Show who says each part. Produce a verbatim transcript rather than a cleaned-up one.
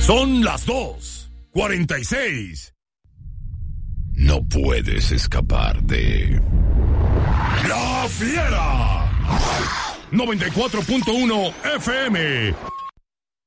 Speaker 1: Son las dos cuarenta y seis. No puedes escapar de La Fiera. noventa y cuatro punto uno F M.